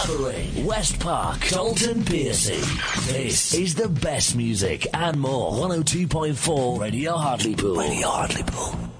Clavering, West Park, Dalton Piercy. This is the best music and more. 102.4 Radio Hartlepool. Radio Hartlepool.